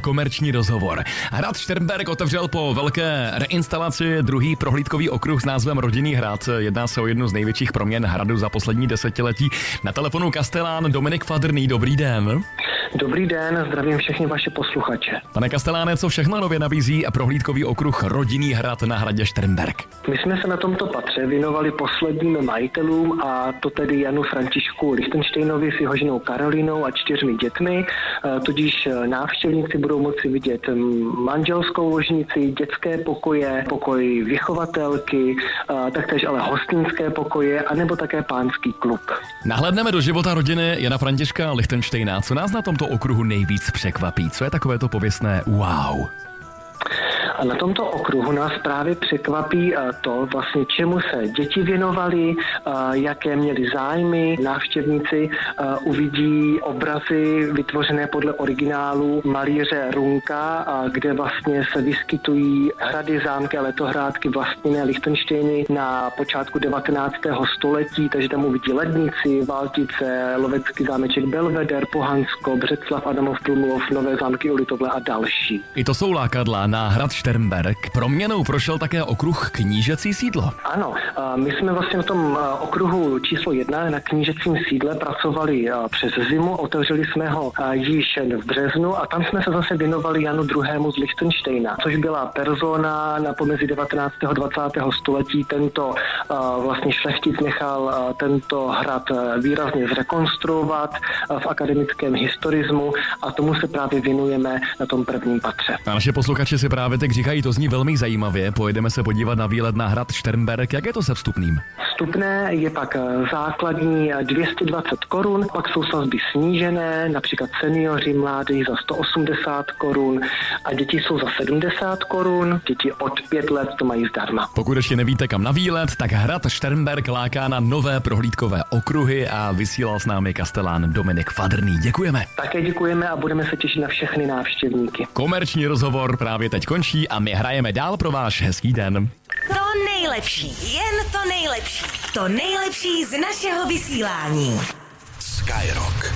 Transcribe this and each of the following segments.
Komerční rozhovor. Hrad Šternberk otevřel po velké reinstalaci druhý prohlídkový okruh s názvem Rodinný hrad. Jedná se o jednu z největších proměn hradu za poslední desetiletí. Na telefonu kastelán Dominik Fadrný. Dobrý den. Dobrý den, zdravím všechny vaše posluchače. Pane kasteláne, co všechno nově nabízí prohlídkový okruh Rodinný hrad na hradě Šternberk? My jsme se na tomto patře věnovali posledním majitelům, a to tedy Janu Františku Lichtensteinovi s jeho ženou Karolínou a 4 dětmi, tudíž návštěvníci budou moci vidět manželskou ložnici, dětské pokoje, pokoj vychovatelky, taktéž ale hostinské pokoje, anebo také pánský klub. Nahlédneme do života rodiny Jana Františka Lichtensteina. Co nás na tomto okruhu nejvíc překvapí? Co je takové to pověstné wow? A na tomto okruhu nás právě překvapí to, vlastně čemu se děti věnovali, jaké měli zájmy. Návštěvníci uvidí obrazy vytvořené podle originálu malíře Runka, kde vlastně se vyskytují hrady, zámky a letohrádky vlastněné Lichtensteiny na počátku 19. století, takže tam uvidí Lednici, Valtice, lovecký zámeček Belveder, Pohansko, Břeclav, Adamov Krumlov, Nové zámky u Litovle a další. I to jsou lákadla na hrad Šternberk. Proměnou prošel také okruh Knížecí sídlo. Ano, my jsme vlastně v tom okruhu číslo 1 na Knížecím sídle pracovali přes zimu, otevřeli jsme ho již v březnu a tam jsme se zase věnovali Janu II. Z Lichtensteina, což byla persona na pomezí 19. a 20. století. Tento vlastně šlechtic nechal tento hrad výrazně zrekonstruovat v akademickém historismu a tomu se právě věnujeme na tom prvním patře. A naše posluchači si právě teď říkají, to zní velmi zajímavě. Pojedeme se podívat na výlet na hrad Šternberk. Jak je to se vstupným? Vstupné je pak základní 220 korun, pak jsou sazby snížené, například seniori mládí za 180 korun a děti jsou za 70 korun, děti od 5 let to mají zdarma. Pokud ještě nevíte kam na výlet, tak hrad Šternberk láká na nové prohlídkové okruhy a vysílal s námi kastelán Dominik Fadrný. Děkujeme. Také děkujeme a budeme se těšit na všechny návštěvníky. Komerční rozhovor právě teď končí a my hrajeme dál pro váš hezký den. To nejlepší, jen to nejlepší. To nejlepší z našeho vysílání. Skyrock.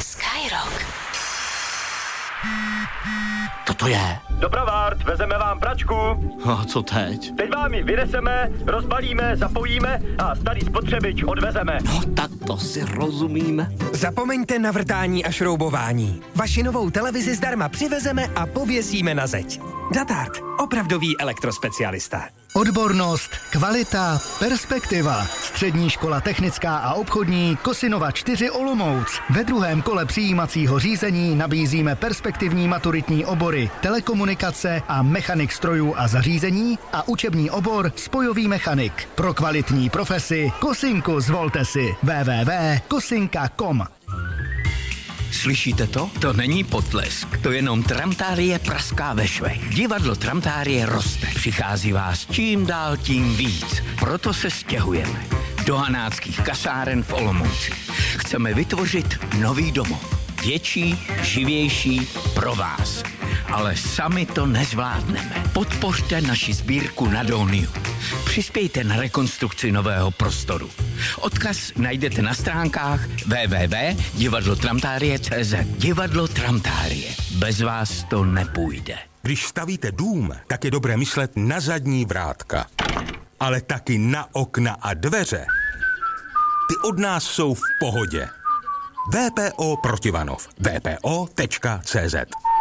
To je. Dobrovart, vezeme vám pračku. A co teď? Teď vám ji vyneseme, rozbalíme, zapojíme a starý spotřebič odvezeme. No tak to si rozumíme. Zapomeňte na vrtání a šroubování. Vaši novou televizi zdarma přivezeme a pověsíme na zeď. Datard, opravdový elektrospecialista. Odbornost, kvalita, perspektiva. Střední škola technická a obchodní Kosinova 4 Olomouc. Ve druhém kole přijímacího řízení nabízíme perspektivní maturitní obory telekomunikace a mechanik strojů a zařízení a učební obor spojový mechanik. Pro kvalitní profesi Kosinku zvolte si www.kosinka.com. Slyšíte to? To není potlesk. To jenom Tramtárie praská ve švech. Divadlo Tramtárie roste. Přichází vás čím dál tím víc. Proto se stěhujeme do Hanáckých kasáren v Olomouci. Chceme vytvořit nový domov. Větší, živější pro vás. Ale sami to nezvládneme. Podpořte naši sbírku na Doniu. Přispějte na rekonstrukci nového prostoru. Odkaz najdete na stránkách www.divadlotramtárie.cz. Divadlo Tramtárie. Bez vás to nepůjde. Když stavíte dům, tak je dobré myslet na zadní vrátka. Ale taky na okna a dveře. Ty od nás jsou v pohodě. VPO Protivanov. vpo.cz.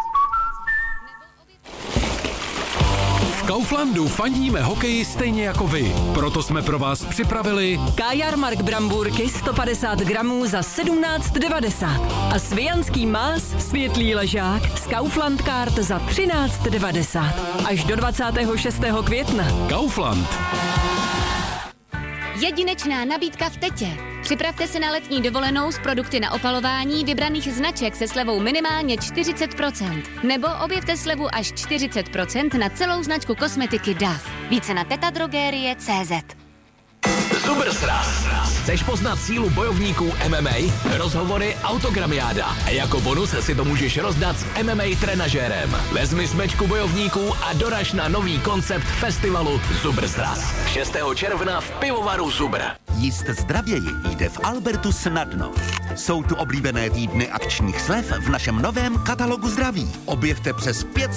V Kauflandu fandíme hokeji stejně jako vy. Proto jsme pro vás připravili Kajarmark Bramburky 150 gramů za 17,90 a Svijanský más světlý ležák z Kaufland Card za 13,90 až do 26. května. Kaufland. Jedinečná nabídka v Tetě. Připravte se na letní dovolenou s produkty na opalování vybraných značek se slevou minimálně 40%. Nebo objevte slevu až 40% na celou značku kosmetiky DAF. Více na tetadrogerie.cz. Supersraz. Chceš poznat sílu bojovníků MMA? Rozhovory Autogramiáda. A jako bonus si to můžeš rozdat s MMA trenažérem. Vezmi smečku bojovníků a doraž na nový koncept festivalu Supersraz. 6. června v pivovaru Zubr. Jíst zdravěji jde v Albertu snadno. Jsou tu oblíbené týdny akčních slev v našem novém katalogu zdraví. Objevte přes 500